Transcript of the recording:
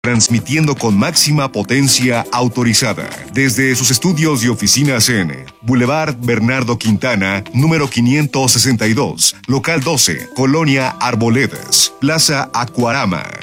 transmitiendo con máxima potencia autorizada desde sus estudios y oficinas en Boulevard Bernardo Quintana, número 562, local 12, Colonia Arboledas, Plaza Acuarama.